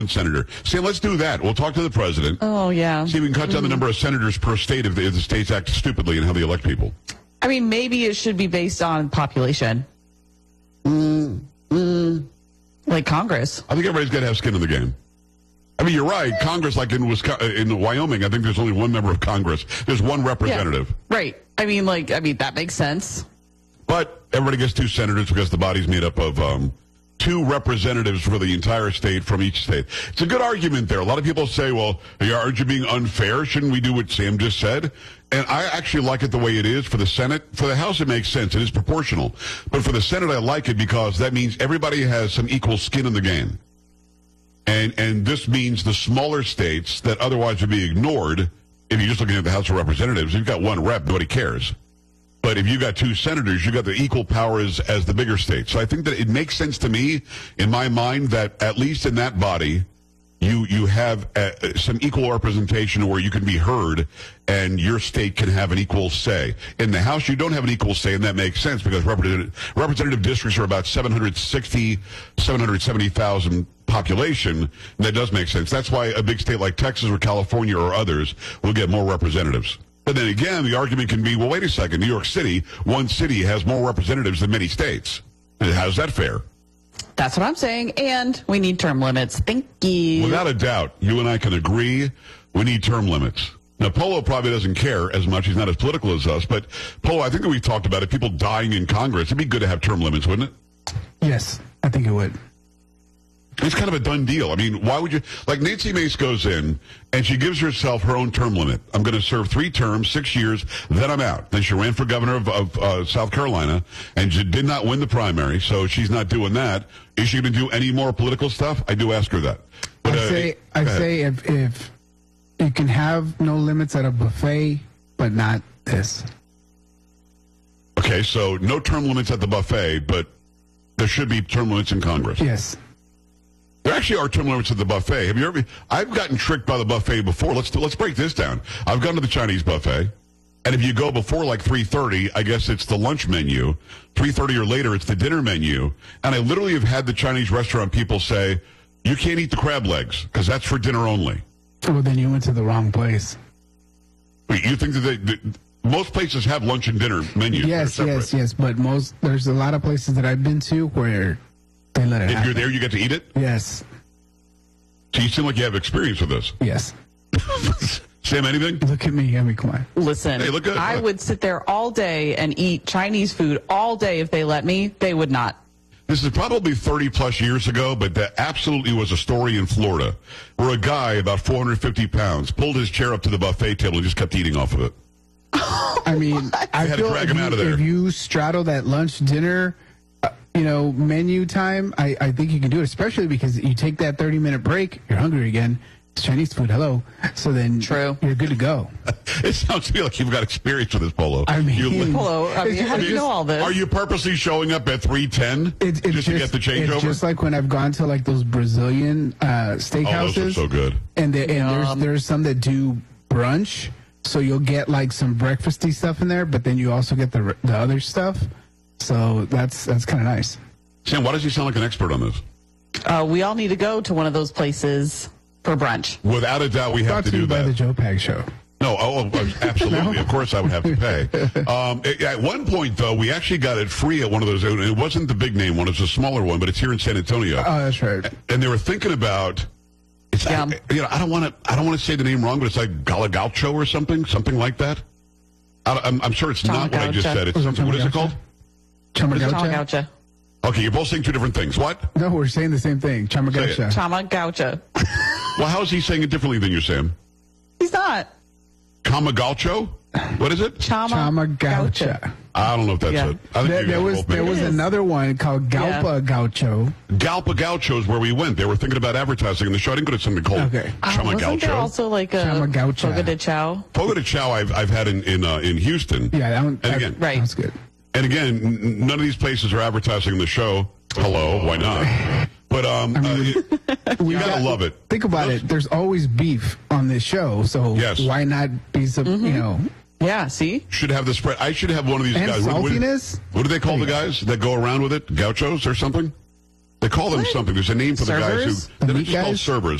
senator. Sam, let's do that. We'll talk to the president. Oh, yeah. See if we can cut down the number of senators per state if the states act stupidly and how they elect people. I mean, maybe it should be based on population. Like Congress. I think everybody's got to have skin in the game. I mean, you're right. Congress, like in Wyoming, I think there's only one member of Congress. There's one representative. Yeah, right. I mean, that makes sense. But everybody gets 2 senators because the body's made up of 2 representatives for the entire state from each state. It's a good argument there. A lot of people say, well, aren't you being unfair? Shouldn't we do what Sam just said? And I actually like it the way it is for the Senate. For the House, it makes sense. It is proportional. But for the Senate, I like it because that means everybody has some equal skin in the game. And this means the smaller states that otherwise would be ignored, if you're just looking at the House of Representatives, you've got 1 rep, nobody cares. But if you got 2 senators, you got the equal powers as the bigger states. So I think that it makes sense to me, in my mind, that at least in that body, you have some equal representation where you can be heard and your state can have an equal say. In the House, you don't have an equal say, and that makes sense because representative districts are about 770,000 population, and that does make sense. That's why a big state like Texas or California or others will get more representatives. But then again, the argument can be, well, wait a second, New York City, one city has more representatives than many states. How's that fair? That's what I'm saying, and we need term limits. Thank you. Without a doubt, you and I can agree we need term limits. Now, Polo probably doesn't care as much. He's not as political as us. But, Polo, I think that we've talked about it. People dying in Congress. It'd be good to have term limits, wouldn't it? Yes, I think it would. It's kind of a done deal. I mean, why would you... Like, Nancy Mace goes in, and she gives herself her own term limit. I'm going to serve 3 terms, 6 years, then I'm out. Then she ran for governor of South Carolina, and she did not win the primary, so she's not doing that. Is she going to do any more political stuff? I do ask her that. But, I say if you can have no limits at a buffet, but not this. Okay, so no term limits at the buffet, but there should be term limits in Congress. Yes. There actually are term limits at the buffet. Have you ever? I've gotten tricked by the buffet before. Let's break this down. I've gone to the Chinese buffet, and if you go before like 3:30, I guess it's the lunch menu. 3:30 or later, it's the dinner menu. And I literally have had the Chinese restaurant people say, "You can't eat the crab legs because that's for dinner only." Well, then you went to the wrong place. Wait, you think that most places have lunch and dinner menus? Yes, but there's a lot of places that I've been to where they let it happen. If you're there, you get to eat it? Yes. So you seem like you have experience with this. Yes. Sam, anything? Look at me. I mean, come on. Listen, hey, look good. I would sit there all day and eat Chinese food all day if they let me. They would not. This is probably 30-plus years ago, but that absolutely was a story in Florida where a guy about 450 pounds pulled his chair up to the buffet table and just kept eating off of it. I mean, I had to drag him out of there. If you straddle that lunch, dinner, menu time, I think you can do it, especially because you take that 30-minute break, you're hungry again. It's Chinese food, hello. So then True. You're good to go. It sounds to me like you've got experience with this, Polo. I mean, Polo, how do you know all this? Are you purposely showing up at 3:10 just to get the changeover? It's just like when I've gone to like those Brazilian steakhouses. Oh, those are so good. And there's some that do brunch, so you'll get like some breakfasty stuff in there, but then you also get the other stuff. So that's kind of nice. Sam, why does he sound like an expert on this? We all need to go to one of those places for brunch. Without a doubt, we have to do that. By the Joe Pag Show. No, absolutely. Of course, I would have to pay. At one point, though, we actually got it free at one of those. It wasn't the big name one; it's a smaller one, but it's here in San Antonio. Oh, that's right. And they were thinking about. I don't want to say the name wrong, but it's like Galagaucho or something like that. I'm sure it's not what I just said. What is it called? Chamagaucha. Okay, you're both saying 2 different things. What? No, we're saying the same thing. Chamagaucha. Chamagaucha. Well, how is he saying it differently than you, Sam? He's not. Kamagaucho? What is it? Chamagaucha. I don't know if that's it. I think there was another one called Galpa Gaucho. Galpa Gaucho is where we went. They were thinking about advertising in the show. I didn't go to something called Chamagaucho. Wasn't there also like a Fogo de Chao? Fogo de Chao I've had in Houston. Yeah, that one. And again, right. That's good. And again, none of these places are advertising the show. Hello, why not? But you gotta love it. Think about it. There's always beef on this show, so why not be some? Yeah, see? Should have the spread. I should have one of these and guys. Saltiness? What do they call the guys that go around with it? Gauchos or something? They call them something. There's a name for the guys Servers? who. The They're meat just called guys? servers.